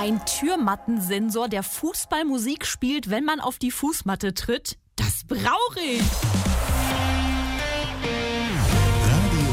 Ein Türmattensensor, der Fußballmusik spielt, wenn man auf die Fußmatte tritt. Das brauche ich! Radio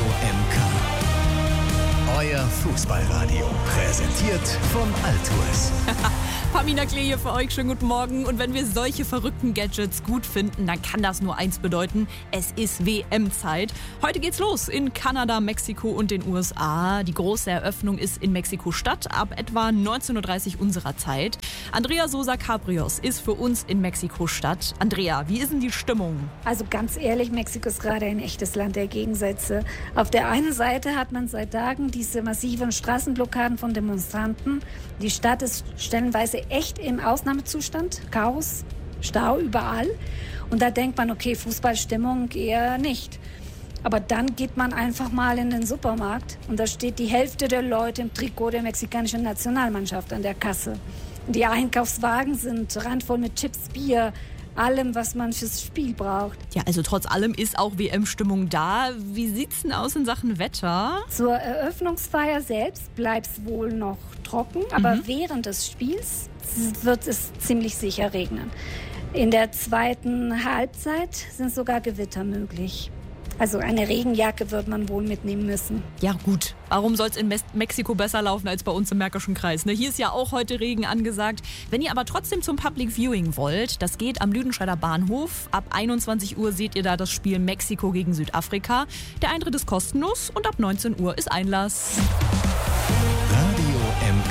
MK. Euer Fußballradio. Präsentiert von Altours. Pamina Klee hier für euch. Schönen guten Morgen. Und wenn wir solche verrückten Gadgets gut finden, dann kann das nur eins bedeuten. Es ist WM-Zeit. Heute geht's los in Kanada, Mexiko und den USA. Die große Eröffnung ist in Mexiko-Stadt ab etwa 19:30 Uhr unserer Zeit. Andrea Sosa Cabrios ist für uns in Mexiko-Stadt. Andrea, wie ist denn die Stimmung? Also ganz ehrlich, Mexiko ist gerade ein echtes Land der Gegensätze. Auf der einen Seite hat man seit Tagen diese massiven Straßenblockaden von Demonstranten. Die Stadt ist stellenweise echt im Ausnahmezustand. Chaos, Stau überall. Und da denkt man, okay, Fußballstimmung eher nicht. Aber dann geht man einfach mal in den Supermarkt und da steht die Hälfte der Leute im Trikot der mexikanischen Nationalmannschaft an der Kasse. Die Einkaufswagen sind randvoll mit Chips, Bier, allem, was man fürs Spiel braucht. Ja, also trotz allem ist auch WM-Stimmung da. Wie sieht's denn aus in Sachen Wetter? Zur Eröffnungsfeier selbst bleibt es wohl noch trocken, aber während des Spiels wird es ziemlich sicher regnen. In der zweiten Halbzeit sind sogar Gewitter möglich. Also eine Regenjacke wird man wohl mitnehmen müssen. Ja gut, warum soll es in Mexiko besser laufen als bei uns im Märkischen Kreis? Ne? Hier ist ja auch heute Regen angesagt. Wenn ihr aber trotzdem zum Public Viewing wollt, das geht am Lüdenscheider Bahnhof. Ab 21 Uhr seht ihr da das Spiel Mexiko gegen Südafrika. Der Eintritt ist kostenlos und ab 19 Uhr ist Einlass. Radio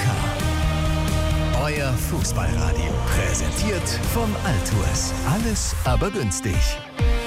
MK. Euer Fußballradio. Präsentiert von Altours. Alles aber günstig.